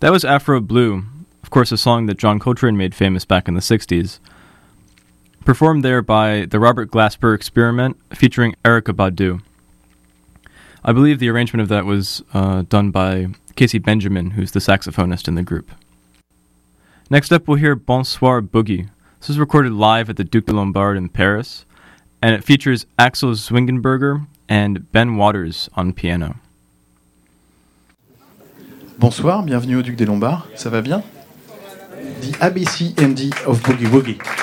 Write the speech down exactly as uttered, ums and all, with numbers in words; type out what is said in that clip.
That was Afro Blue, of course a song that John Coltrane made famous back in the sixties. Performed there by the Robert Glasper Experiment, featuring Erykah Badu. I believe the arrangement of that was uh, done by Casey Benjamin, who's the saxophonist in the group. Next up, we'll hear Bonsoir Boogie. This was recorded live at the Duc de Lombard in Paris, and it features Axel Zwingenberger and Ben Waters on piano. Bonsoir, bienvenue au Duc des Lombards, ça va bien? The A B C and D of Boogie Woogie.